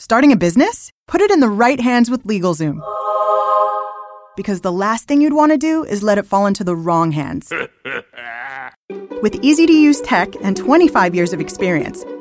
Starting a business? Put it in the right hands with LegalZoom. Because the last thing you'd want to do is let it fall into the wrong hands. With easy-to-use tech and 25 years of experience,